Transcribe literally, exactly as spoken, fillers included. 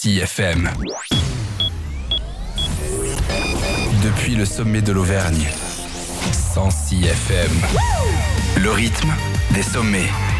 six F M. Depuis le sommet de l'Auvergne, cent six F M. Le rythme des sommets.